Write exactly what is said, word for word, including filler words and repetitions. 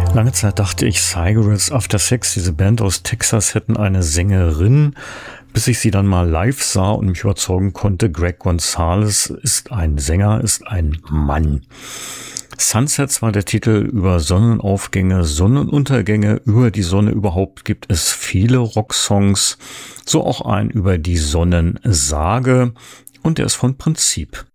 Lange Zeit dachte ich, Cigarettes After Sex, diese Band aus Texas, hätten eine Sängerin, bis ich sie dann mal live sah und mich überzeugen konnte, Greg Gonzalez ist ein Sänger, ist ein Mann. Sunsets war der Titel. Über Sonnenaufgänge, Sonnenuntergänge, über die Sonne überhaupt gibt es viele Rocksongs, so auch ein über die Sonnensage, und der ist von Prinzip.